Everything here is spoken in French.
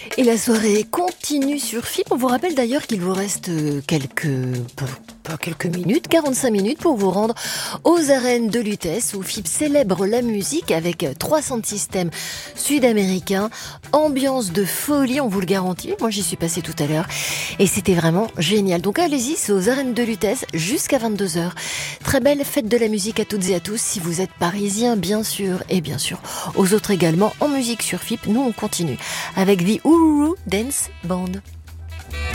Et la soirée continue sur FIP. On vous rappelle d'ailleurs qu'il vous reste quelques minutes, 45 minutes pour vous rendre aux arènes de Lutèce où FIP célèbre la musique avec 300 systèmes sud-américains. Ambiance de folie, on vous le garantit. Moi, j'y suis passée tout à l'heure et c'était vraiment génial. Donc allez-y, c'est aux arènes de Lutèce jusqu'à 22h. Très belle fête de la musique à toutes et à tous. Si vous êtes parisien, bien sûr, et bien sûr aux autres également en musique sur FIP. Nous, on continue avec The Uluru Dance Band.